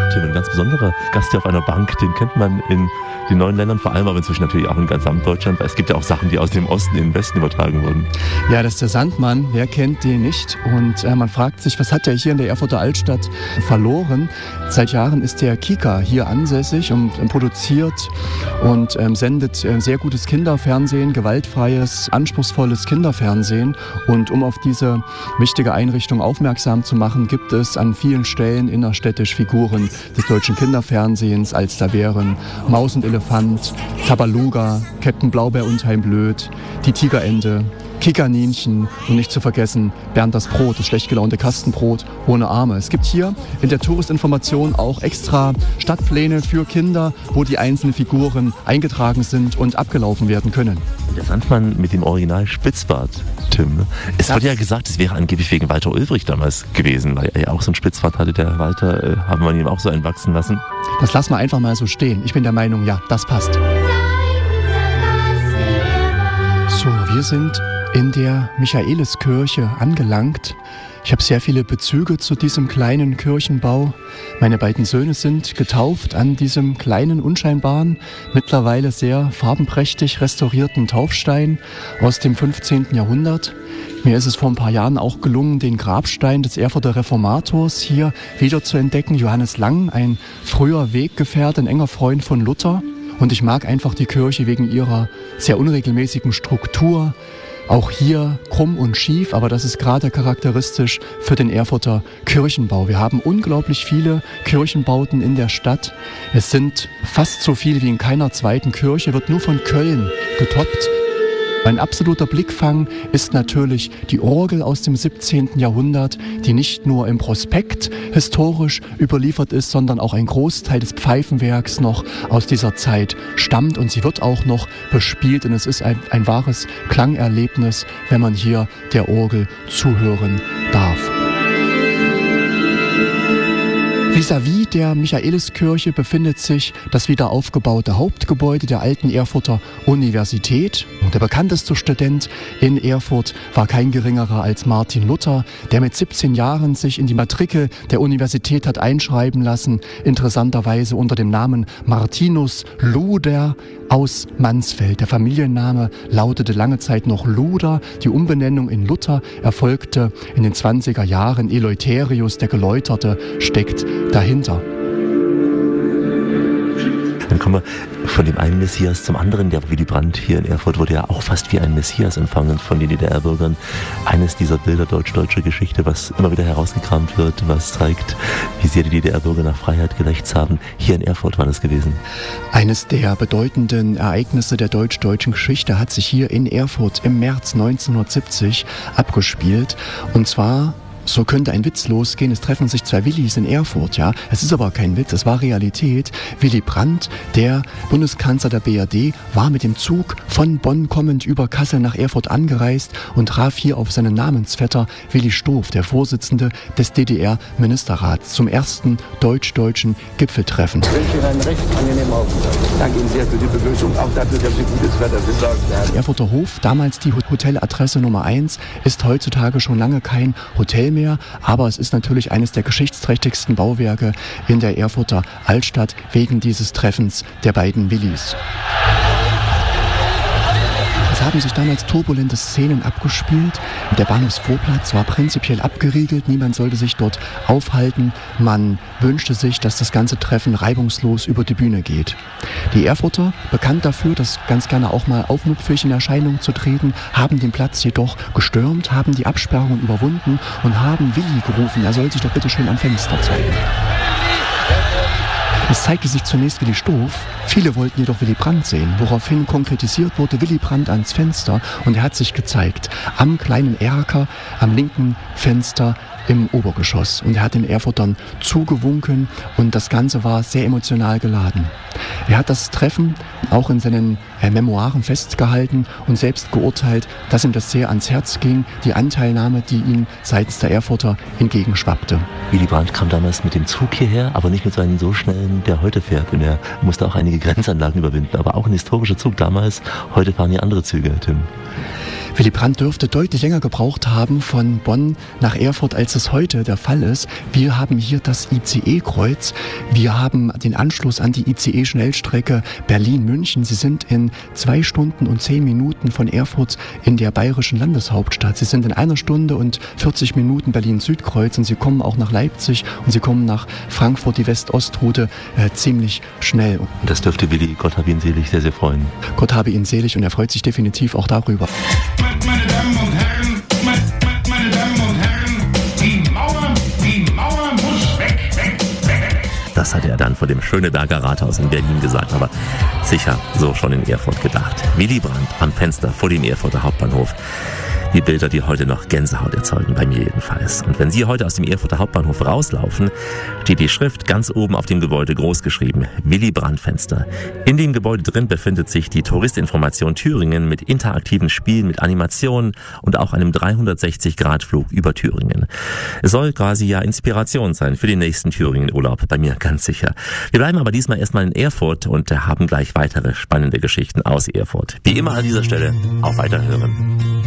Tim, ein ganz besonderer Gast hier auf einer Bank, den kennt man in den neuen Ländern, vor allem aber inzwischen natürlich auch in ganz Deutschland, weil es gibt ja auch Sachen, die aus dem Osten in den Westen übertragen wurden. Ja, das ist der Sandmann, wer kennt den nicht? Und man fragt sich, was hat der hier in der Erfurter Altstadt verloren? Seit Jahren ist der Kika hier ansässig und produziert und sendet sehr gutes Kinderfernsehen, gewaltfreies, anspruchsvolles Kinderfernsehen. Und um auf diese wichtige Einrichtung aufmerksam zu machen, gibt es an vielen Stellen innerstädtisch Figuren des deutschen Kinderfernsehens, als da wären Maus und Elefant, Tabaluga, Captain Blaubeer Unheimblöd, die Tigerente, Kikaninchen und nicht zu vergessen Bernd das Brot, das schlecht gelaunte Kastenbrot ohne Arme. Es gibt hier in der Touristinformation auch extra Stadtpläne für Kinder, wo die einzelnen Figuren eingetragen sind und abgelaufen werden können. Der Sandmann mit dem Original Spitzbart, Tim. Es wurde ja gesagt, es wäre angeblich wegen Walter Ulbricht damals gewesen, weil er ja auch so einen Spitzbart hatte, der Walter, haben wir ihm auch so einen wachsen lassen. Das lassen wir einfach mal so stehen. Ich bin der Meinung, ja, das passt. So, wir sind in der Michaeliskirche angelangt. Ich habe sehr viele Bezüge zu diesem kleinen Kirchenbau. Meine beiden Söhne sind getauft an diesem kleinen, unscheinbaren, mittlerweile sehr farbenprächtig restaurierten Taufstein aus dem 15. Jahrhundert. Mir ist es vor ein paar Jahren auch gelungen, den Grabstein des Erfurter Reformators hier wieder zu entdecken. Johannes Lang, ein früher Weggefährte, ein enger Freund von Luther. Und ich mag einfach die Kirche wegen ihrer sehr unregelmäßigen Struktur. Auch hier krumm und schief, aber das ist gerade charakteristisch für den Erfurter Kirchenbau. Wir haben unglaublich viele Kirchenbauten in der Stadt. Es sind fast so viele wie in keiner zweiten Kirche, wird nur von Köln getoppt. Ein absoluter Blickfang ist natürlich die Orgel aus dem 17. Jahrhundert, die nicht nur im Prospekt historisch überliefert ist, sondern auch ein Großteil des Pfeifenwerks noch aus dieser Zeit stammt. Und sie wird auch noch bespielt und es ist ein wahres Klangerlebnis, wenn man hier der Orgel zuhören darf. Vis-à-vis der Michaeliskirche befindet sich das wieder aufgebaute Hauptgebäude der alten Erfurter Universität. Und der bekannteste Student in Erfurt war kein geringerer als Martin Luther, der mit 17 Jahren sich in die Matrikel der Universität hat einschreiben lassen, interessanterweise unter dem Namen Martinus Luder aus Mansfeld. Der Familienname lautete lange Zeit noch Luder. Die Umbenennung in Luther erfolgte in den 20er Jahren. Eleutherius, der Geläuterte, steckt dahinter. Dann kommen wir von dem einen Messias zum anderen. Der Willy Brandt hier in Erfurt wurde ja auch fast wie ein Messias empfangen von den DDR-Bürgern. Eines dieser Bilder deutsch-deutscher Geschichte, was immer wieder herausgekramt wird, was zeigt, wie sehr die DDR-Bürger nach Freiheit gelächzt haben. Hier in Erfurt war das gewesen. Eines der bedeutenden Ereignisse der deutsch-deutschen Geschichte hat sich hier in Erfurt im März 1970 abgespielt. Und zwar... So könnte ein Witz losgehen, es treffen sich zwei Willis in Erfurt, ja. Es ist aber kein Witz, es war Realität. Willy Brandt, der Bundeskanzler der BRD, war mit dem Zug von Bonn kommend über Kassel nach Erfurt angereist und traf hier auf seinen Namensvetter Willi Stoph, der Vorsitzende des DDR-Ministerrats, zum ersten deutsch-deutschen Gipfeltreffen. Ich wünsche Ihnen einen recht angenehmen Aufenthalt. Danke Ihnen sehr für die Begrüßung, auch dafür, dass Sie gutes Wetter besorgt haben. Erfurter Hof, damals die Hoteladresse Nummer 1, ist heutzutage schon lange kein Hotel mehr, aber es ist natürlich eines der geschichtsträchtigsten Bauwerke in der Erfurter Altstadt wegen dieses Treffens der beiden Willis. Es haben sich damals turbulente Szenen abgespielt. Der Bahnhofsvorplatz war prinzipiell abgeriegelt, niemand sollte sich dort aufhalten. Man wünschte sich, dass das ganze Treffen reibungslos über die Bühne geht. Die Erfurter, bekannt dafür, das ganz gerne auch mal aufmüpfig in Erscheinung zu treten, haben den Platz jedoch gestürmt, haben die Absperrungen überwunden und haben Willi gerufen, er soll sich doch bitte schön am Fenster zeigen. Es zeigte sich zunächst Willi Stoph, viele wollten jedoch Willy Brandt sehen, woraufhin konkretisiert wurde Willy Brandt ans Fenster und er hat sich gezeigt, am kleinen Erker, am linken Fenster im Obergeschoss. Und er hat den Erfurtern zugewunken und das Ganze war sehr emotional geladen. Er hat das Treffen auch in seinen Memoiren festgehalten und selbst geurteilt, dass ihm das sehr ans Herz ging, die Anteilnahme, die ihm seitens der Erfurter entgegenschwappte. Willy Brandt kam damals mit dem Zug hierher, aber nicht mit so einem so schnellen, der heute fährt. Und er musste auch einige Grenzanlagen überwinden, aber auch ein historischer Zug damals. Heute fahren hier andere Züge, Tim. Willy Brandt dürfte deutlich länger gebraucht haben von Bonn nach Erfurt, als es heute der Fall ist. Wir haben hier das ICE-Kreuz. Wir haben den Anschluss an die ICE-Schnellstrecke Berlin-München. Sie sind in 2 Stunden und 10 Minuten von Erfurt in der bayerischen Landeshauptstadt. Sie sind in 1 Stunde und 40 Minuten Berlin-Südkreuz und Sie kommen auch nach Leipzig und Sie kommen nach Frankfurt, die West-Ost-Route, ziemlich schnell. Das dürfte Willy, Gott habe ihn selig, sehr, sehr freuen. Gott habe ihn selig und er freut sich definitiv auch darüber. Meine Damen und Herren, meine Damen und Herren, die Mauer muss weg. Das hatte er dann vor dem Schöneberger Rathaus in Berlin gesagt, aber sicher so schon in Erfurt gedacht. Willy Brandt am Fenster vor dem Erfurter Hauptbahnhof. Die Bilder, die heute noch Gänsehaut erzeugen, bei mir jedenfalls. Und wenn Sie heute aus dem Erfurter Hauptbahnhof rauslaufen, steht die Schrift ganz oben auf dem Gebäude groß geschrieben: Willy Brandt Fenster. In dem Gebäude drin befindet sich die Touristinformation Thüringen mit interaktiven Spielen, mit Animationen und auch einem 360-Grad-Flug über Thüringen. Es soll quasi ja Inspiration sein für den nächsten Thüringen-Urlaub, bei mir ganz sicher. Wir bleiben aber diesmal erstmal in Erfurt und haben gleich weitere spannende Geschichten aus Erfurt. Wie immer an dieser Stelle, auf Weiterhören.